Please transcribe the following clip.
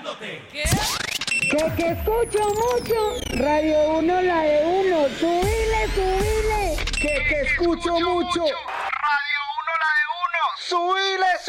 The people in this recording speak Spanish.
¿Qué? Que escucho mucho. Radio 1, la de uno. Subile, subile. Que escucho mucho. Radio 1, la de uno. Subile, subile.